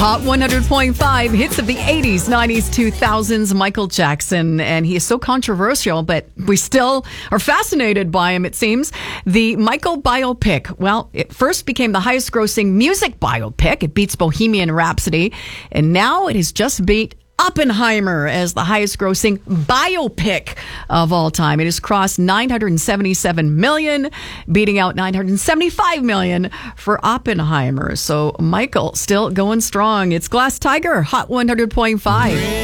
Hot 100.5 hits of the 80s, 90s, 2000s, Michael Jackson. And he is so controversial, but we still are fascinated by him, it seems. The Michael biopic, well, it first became the highest grossing music biopic. It beats Bohemian Rhapsody. And now it has just beat Oppenheimer as the highest grossing biopic of all time. It has crossed $977 million, beating out $975 million for Oppenheimer. So Michael still going strong. It's Glass Tiger, Hot 100.5.